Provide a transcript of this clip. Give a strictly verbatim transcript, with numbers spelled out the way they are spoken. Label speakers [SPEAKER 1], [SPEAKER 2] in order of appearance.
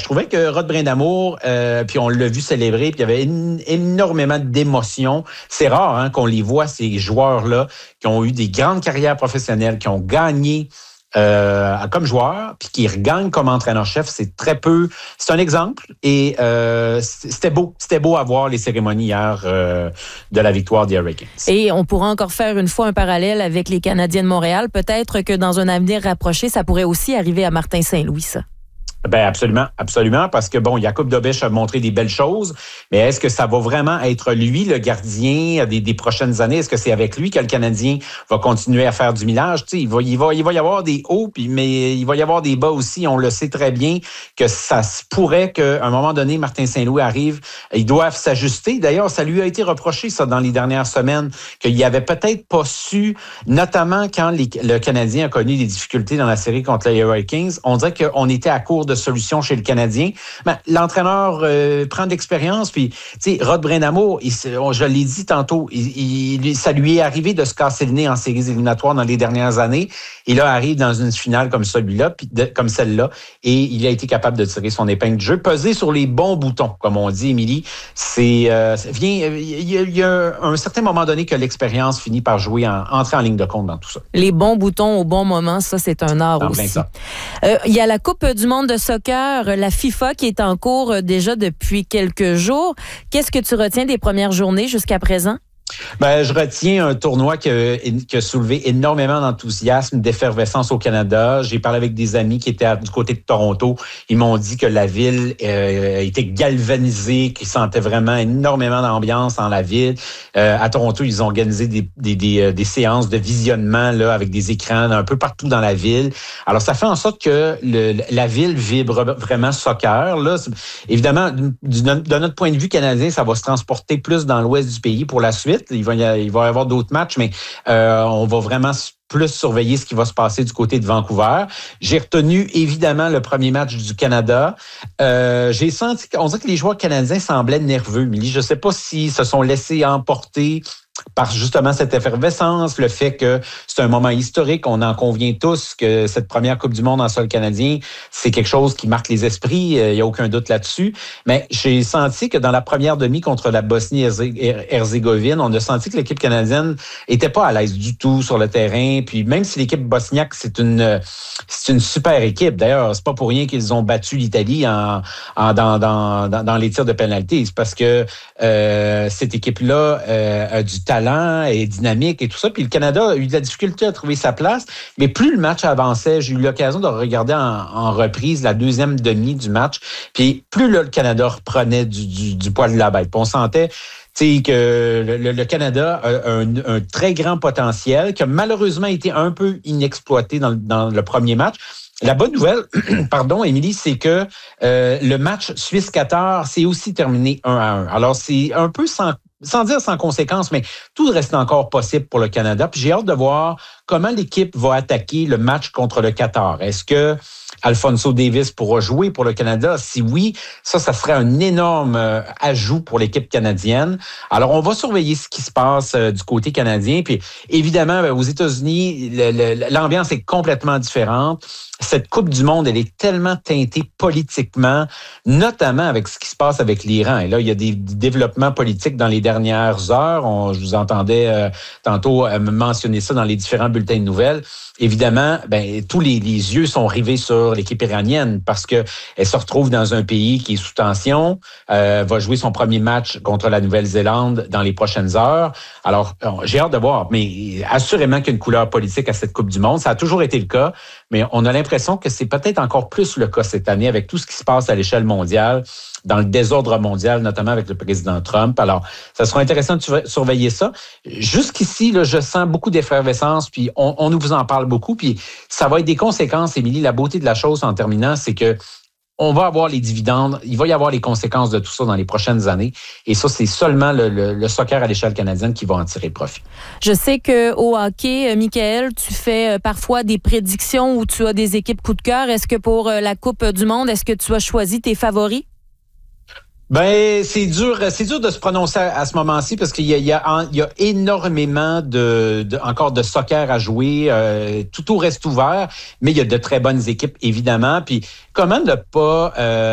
[SPEAKER 1] trouvais que Rod Brindamour, euh, puis on l'a vu célébrer, puis il y avait une, énormément d'émotions. C'est rare hein, qu'on les voit, ces joueurs-là, qui ont eu des grandes carrières professionnelles, qui ont gagné Euh, comme joueur, puis qui regagne comme entraîneur-chef, c'est très peu. C'est un exemple. Et euh, c'était beau, c'était beau à voir les cérémonies hier euh, de la victoire des Hurricanes.
[SPEAKER 2] Et on pourra encore faire une fois un parallèle avec les Canadiens de Montréal. Peut-être que dans un avenir rapproché, ça pourrait aussi arriver à Martin Saint-Louis, ça.
[SPEAKER 1] Ben absolument, absolument, parce que bon, Jakub Dobeš a montré des belles choses, mais est-ce que ça va vraiment être lui le gardien des, des prochaines années? Est-ce que c'est avec lui que le Canadien va continuer à faire du millage? Tu sais, il va, il va, il va y avoir des hauts, puis mais il va y avoir des bas aussi. On le sait très bien que ça se pourrait qu'à un moment donné, Martin Saint-Louis arrive, ils doivent s'ajuster. D'ailleurs, ça lui a été reproché ça dans les dernières semaines, qu'il avait peut-être pas su, notamment quand les, le Canadien a connu des difficultés dans la série contre les Hurricanes. On dirait qu'on était à court de solutions chez le Canadien. Ben, l'entraîneur euh, prend de l'expérience, puis, tu sais, Rod Brindamour, il, je l'ai dit tantôt, il, il, ça lui est arrivé de se casser le nez en séries éliminatoires dans les dernières années, et là, arrive dans une finale comme celui-là, puis de, comme celle-là, et il a été capable de tirer son épingle du jeu, peser sur les bons boutons, comme on dit, Émilie. C'est, euh, ça vient, il y, a, il y a un certain moment donné que l'expérience finit par jouer, en, entrer en ligne de compte dans tout ça.
[SPEAKER 2] Les bons boutons au bon moment, ça, c'est un art
[SPEAKER 1] en
[SPEAKER 2] aussi. Euh, il y a la Coupe du monde de soccer, la FIFA, qui est en cours déjà depuis quelques jours. Qu'est-ce que tu retiens des premières journées jusqu'à présent?
[SPEAKER 1] Ben, je retiens un tournoi qui a, qui a soulevé énormément d'enthousiasme, d'effervescence au Canada. J'ai parlé avec des amis qui étaient à, du côté de Toronto. Ils m'ont dit que la ville euh, était galvanisée, qu'ils sentaient vraiment énormément d'ambiance dans la ville. Euh, à Toronto, ils ont organisé des, des, des, des séances de visionnement là, avec des écrans un peu partout dans la ville. Alors, ça fait en sorte que le, la ville vibre vraiment soccer. Là, évidemment, du, de notre point de vue canadien, ça va se transporter plus dans l'ouest du pays pour la suite. Il va y, a, il va y avoir d'autres matchs, mais euh, on va vraiment plus surveiller ce qui va se passer du côté de Vancouver. J'ai retenu évidemment le premier match du Canada. Euh, j'ai senti qu'on dirait que les joueurs canadiens semblaient nerveux. Milly, je ne sais pas s'ils se sont laissés emporter par justement cette effervescence, le fait que c'est un moment historique, on en convient tous que cette première Coupe du monde en sol canadien, c'est quelque chose qui marque les esprits, il n'y a aucun doute là-dessus. Mais j'ai senti que dans la première demi contre la Bosnie-Herzégovine, on a senti que l'équipe canadienne était pas à l'aise du tout sur le terrain. Puis même si l'équipe bosniaque, c'est une c'est une super équipe. D'ailleurs, c'est pas pour rien qu'ils ont battu l'Italie en, en dans, dans, dans, dans les tirs de pénalité. C'est parce que euh, cette équipe-là euh, a du talent et dynamique et tout ça. Puis le Canada a eu de la difficulté à trouver sa place. Mais plus le match avançait, j'ai eu l'occasion de regarder en, en reprise la deuxième demi du match. Puis plus là, le Canada reprenait du, du, du poil de la bête. Puis on sentait que le, le Canada a un, un très grand potentiel qui a malheureusement été un peu inexploité dans, dans le premier match. La bonne nouvelle, pardon, Émilie, c'est que euh, le match Suisse-Qatar s'est aussi terminé un à un. Alors, c'est un peu sans, sans dire sans conséquence, mais tout reste encore possible pour le Canada. Puis j'ai hâte de voir comment l'équipe va attaquer le match contre le Qatar. Est-ce que Alphonso Davies pourra jouer pour le Canada? Si oui, ça, ça serait un énorme euh, ajout pour l'équipe canadienne. Alors, on va surveiller ce qui se passe euh, du côté canadien. Puis, évidemment, ben, aux États-Unis, le, le, l'ambiance est complètement différente. Cette Coupe du monde, elle est tellement teintée politiquement, notamment avec ce qui se passe avec l'Iran. Et là, il y a des développements politiques dans les dernières heures. On, je vous entendais euh, tantôt euh, mentionner ça dans les différents bulletins de nouvelles. Évidemment, ben, tous les, les yeux sont rivés sur l'équipe iranienne parce que elle se retrouve dans un pays qui est sous tension, euh, va jouer son premier match contre la Nouvelle-Zélande dans les prochaines heures. Alors, j'ai hâte de voir, mais assurément qu'il y a une couleur politique à cette Coupe du monde. Ça a toujours été le cas, mais on a l'impression que c'est peut-être encore plus le cas cette année avec tout ce qui se passe à l'échelle mondiale, dans le désordre mondial, notamment avec le président Trump. Alors, ça sera intéressant de surveiller ça. Jusqu'ici, là, je sens beaucoup d'effervescence, puis on, on nous vous en parle beaucoup, puis ça va être des conséquences, Émilie. La beauté de la chose en terminant, c'est que on va avoir les dividendes, il va y avoir les conséquences de tout ça dans les prochaines années. Et ça, c'est seulement le, le, le soccer à l'échelle canadienne qui va en tirer profit.
[SPEAKER 2] Je sais qu'au hockey, Michael, tu fais parfois des prédictions où tu as des équipes coup de cœur. Est-ce que pour la Coupe du monde, est-ce que tu as choisi tes favoris?
[SPEAKER 1] Ben, c'est dur, c'est dur de se prononcer à, à ce moment-ci parce qu'il y a, il y a, il y a énormément de, de, encore de soccer à jouer. Euh, tout, tout reste ouvert, mais il y a de très bonnes équipes, évidemment. Puis, comment ne pas... Euh,